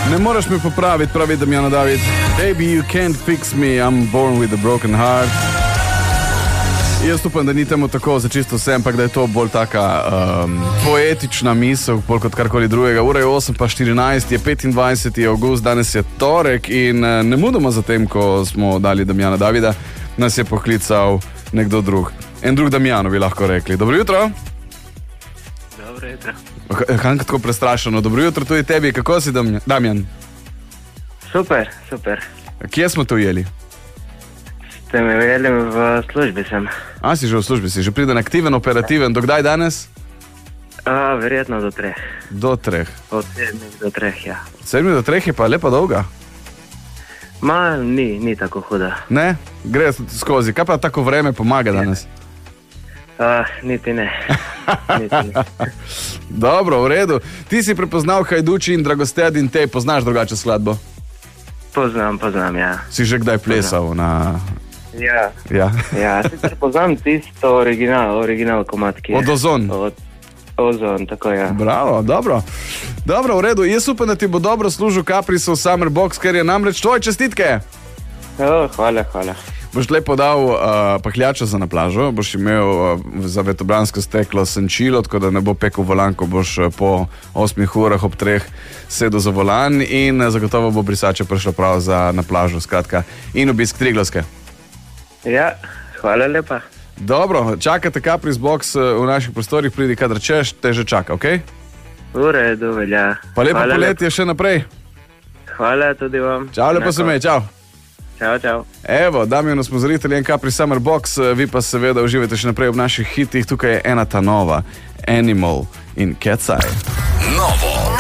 Ne moreš me popraviti, pravi Damjano David. Baby, you can't fix me, I'm born with a broken heart. Jaz upam, da ni temu tako za čisto vse, ampak da je to bolj taka poetična misel, bolj kot karkoli drugega. Ura je 8:14, je 25. avgust, danes je torek in nemudoma zatem, ko smo dali Damjana Davida, nas je poklical nekdo drug. En drug Damjano bi lahko rekli. Dobro jutro. Dobro jutro. Kaj tako prestrašeno? Dobro jutro tudi tebi. Kako si, Damjan? Super, super. Kje smo te ujeli? Ste me ujeli v službi sem. A, si že v službi, si že priden, aktiven, operativen. Do kdaj danes? Verjetno do 3. Do 3. Od 7 do 3, ja. 7 do 3 je pa lepa dolga. Ni tako huda. Ne? Gre skozi. Kaj pa tako vreme pomaga danes? Niti ne. Dobro, v redu. Ti si prepoznal Hajduči in Dragostea in te poznaš drugače skladbo? Poznam, ja. Si že kdaj plesal na... Ja. Ja, sicer poznam tisto original komad, ki je... Od Ozon. Od Ozon, tako ja. Bravo, dobro. Dobro, v redu. Jaz upam, da ti bo dobro služil Caprisov Summer Box, ker je namreč tvoje čestitke. Hvala. Boš lepo dal pahljača za na plažo, boš imel za vetrobransko steklo senčilo, tako da ne bo pekel volan, ko boš po 8 urah ob 3 sedel za volan in zagotovo bo brisače prišlo prav za na plažo, skratka, in obisk Triglavske. Ja, hvala lepa. Dobro, čakate Capris Box v naših prostorih, pridi kadar češ, te že čaka, okej? V redu, velja. Pa lepo poletje še naprej. Hvala tudi vam. Čau, lepo se me, čau. Čau. Evo, Damjano smo zritelji en Capris Summer Box, vi pa seveda uživate še naprej v naših hitih. Tukaj je ena ta nova, Animal in Cat's Eye. Novo.